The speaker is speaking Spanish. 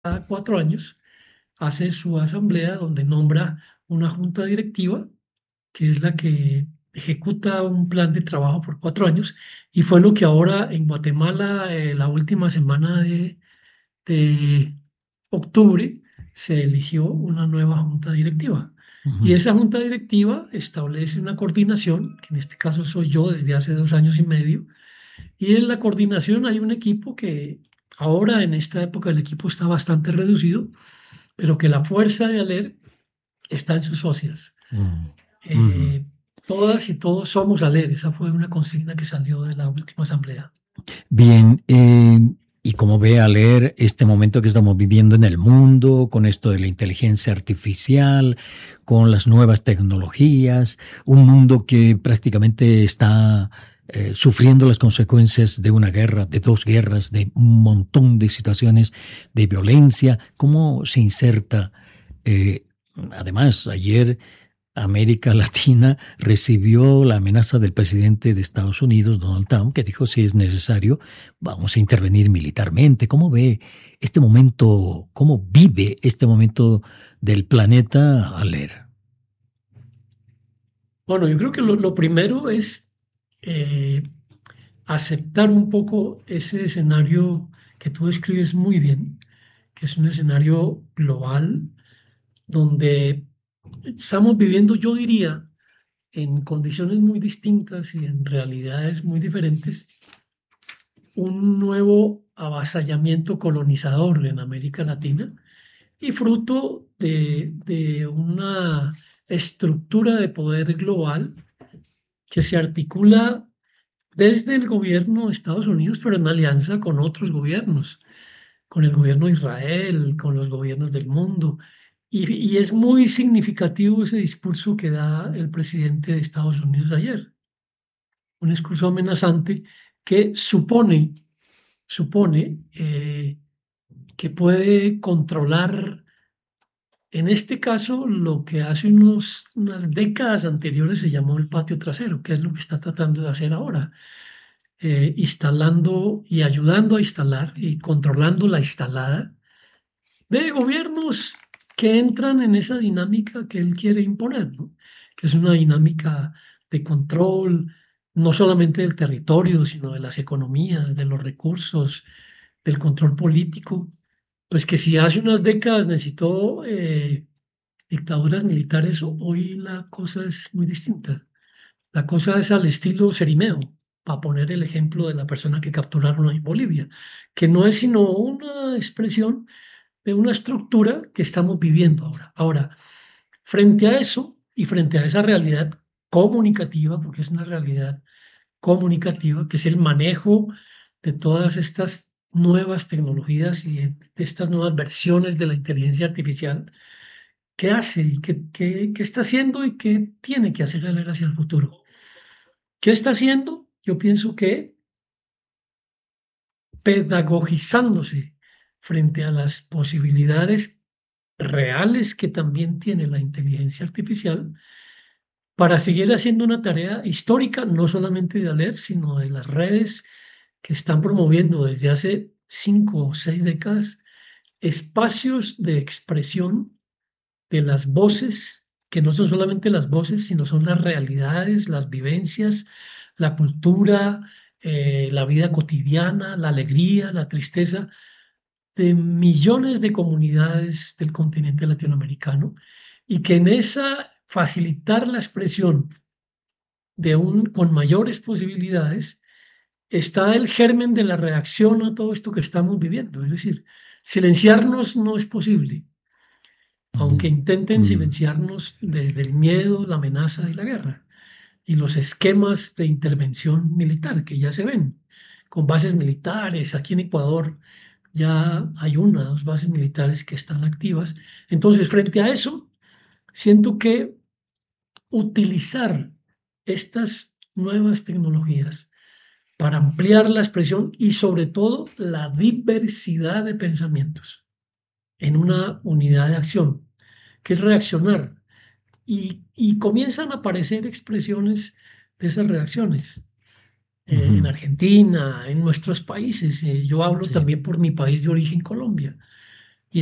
cada 4 años hace su asamblea donde nombra una junta directiva, que es la que ejecuta un plan de trabajo por 4 años, y fue lo que ahora en Guatemala, la última semana de octubre, se eligió una nueva junta directiva. Y Ujú. esa junta directiva establece una coordinación, que en este caso soy yo desde hace 2 años y medio, y en la coordinación hay un equipo que ahora en esta época el equipo está bastante reducido, pero que la fuerza de ALER está en sus socias. Mm, ujú. Eh, Todas y todos somos ALER. Esa fue una consigna que salió de la última asamblea. Bien, ¿y cómo ve a leer este momento que estamos viviendo en el mundo, con esto de la inteligencia artificial, con las nuevas tecnologías, un mundo que prácticamente está sufriendo las consecuencias de una guerra, de dos guerras, de un montón de situaciones de violencia? ¿Cómo se inserta? Eh, Además, ayer América Latina recibió la amenaza del presidente de Estados Unidos, Donald Trump, que dijo, si es necesario, vamos a intervenir militarmente. ¿Cómo ve este momento, cómo vive este momento del planeta al leer? Bueno, yo creo que lo primero es eh, aceptar un poco ese escenario que tú describes muy bien, que es un escenario global donde estamos viviendo, yo diría, en condiciones muy distintas y en realidades muy diferentes, un nuevo avasallamiento colonizador en América Latina y fruto de una estructura de poder global que se articula desde el gobierno de Estados Unidos, pero en alianza con otros gobiernos, con el gobierno de Israel, con los gobiernos del mundo. Y es muy significativo ese discurso que da el presidente de Estados Unidos ayer, un discurso amenazante que supone que puede controlar, en este caso, lo que hace unas décadas anteriores se llamó el patio trasero, que es lo que está tratando de hacer ahora, instalando y ayudando a instalar y controlando la instalada de gobiernos que entran en esa dinámica que él quiere imponer, ¿no? Que es una dinámica de control, no solamente del territorio, sino de las economías, de los recursos, del control político. Pues que si hace unas décadas necesitó dictaduras militares, hoy la cosa es muy distinta. La cosa es al estilo Cerimeo, para poner el ejemplo de la persona que capturaron en Bolivia, que no es sino una expresión de una estructura que estamos viviendo ahora. Ahora, frente a eso y frente a esa realidad comunicativa, porque es una realidad comunicativa, que es el manejo de todas estas nuevas tecnologías y de estas nuevas versiones de la inteligencia artificial, ¿qué hace y qué está haciendo y qué tiene que hacer al hacia el futuro? ¿Qué está haciendo? Yo pienso que pedagogizándose frente a las posibilidades reales que también tiene la inteligencia artificial para seguir haciendo una tarea histórica, no solamente de ALER, sino de las redes que están promoviendo desde hace 5 o 6 décadas espacios de expresión de las voces, que no son solamente las voces, sino son las realidades, las vivencias, la cultura, la vida cotidiana, la alegría, la tristeza de millones de comunidades del continente latinoamericano y que en esa facilitar la expresión con mayores posibilidades está el germen de la reacción a todo esto que estamos viviendo. Es decir, silenciarnos no es posible, aunque Mm, intenten mm, silenciarnos desde el miedo, la amenaza y la guerra, y los esquemas de intervención militar que ya se ven, con bases militares. Aquí en Ecuador ya hay 1 o 2 bases militares que están activas. Entonces, frente a eso, siento que utilizar estas nuevas tecnologías para ampliar la expresión y sobre todo la diversidad de pensamientos en una unidad de acción, que es reaccionar. Y comienzan a aparecer expresiones de esas reacciones en ujú. Argentina, en nuestros países. Yo hablo Sí. también por mi país de origen, Colombia.